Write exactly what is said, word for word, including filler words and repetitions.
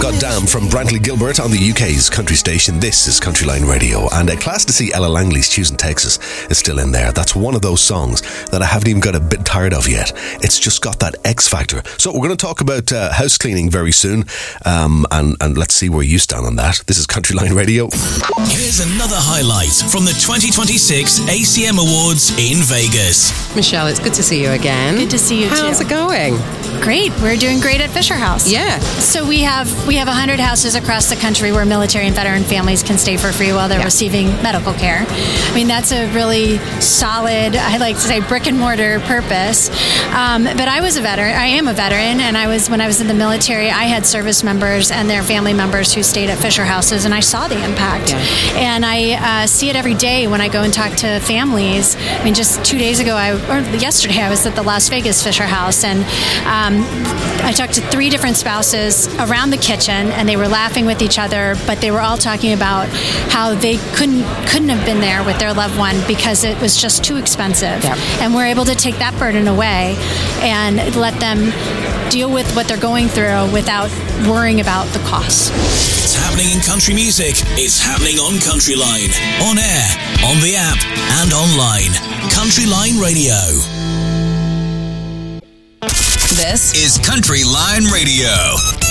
Goddamn from Brantley Gilbert on the U K's country station. This is Countryline Radio, and a class to see Ella Langley's Choosing Texas is still in there. That's one of those songs that I haven't even got a bit tired of yet. It's just got that X factor. So we're going to talk about uh, house cleaning very soon, um, and, and let's see where you stand on that. This is Countryline Radio. Here's another highlight from the twenty twenty-six A C M Awards in Vegas. Michelle, it's good to see you again. Good to see you too. How's it going? Great. We're doing great at Fisher House. Yeah. So we have we have one hundred houses across the country where military and veteran families can stay for free while they're yeah. receiving medical care. I mean, that's a really solid, I like to say, brick and mortar purpose. Um, but I was a veteran. I am a veteran, and I was when I was in the military, I had service members and their family members who stayed at Fisher Houses, and I saw the impact. Yeah. And I uh, see it every day when I go and talk to families. I mean, just two days ago, I or yesterday, I was at the Las Vegas Fisher House, and um, I talked to three different spouses around the kitchen, and they were laughing with each other, but they were all talking about how they couldn't couldn't have been there with their loved one because it was just too expensive. Yep. And we're able to take that burden away and let them deal with what they're going through without worrying about the costs. It's happening in country music. It's happening on Countryline, on air, on the app, and online. Countryline Radio. This is Countryline Radio.